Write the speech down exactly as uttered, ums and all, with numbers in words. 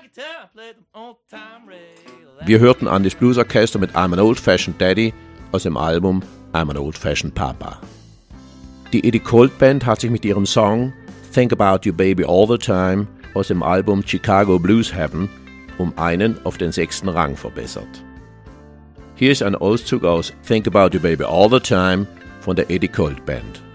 Wir hörten Andys Blues Orchester mit I'm an Old-Fashioned Daddy aus dem Album I'm an Old-Fashioned Papa. Die Eddie Colt Band hat sich mit ihrem Song Think About You Baby All the Time aus dem Album Chicago Blues Heaven um einen auf den sechsten Rang verbessert. Hier ist ein Auszug aus Think About You Baby All the Time von der Eddie Colt Band.